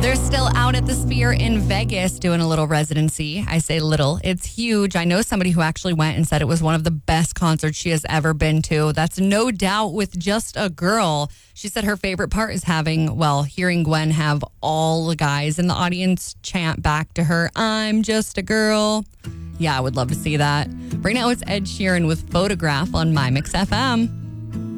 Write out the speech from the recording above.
They're still out at the Sphere in Vegas doing a little residency. I say little. It's huge. I know somebody who actually went and said it was one of the best concerts she has ever been to. That's no doubt with Just a Girl. She said her favorite part is hearing Gwen have all the guys in the audience chant back to her, "I'm just a girl." Yeah, I would love to see that. Right now it's Ed Sheeran with Photograph on My Mix FM.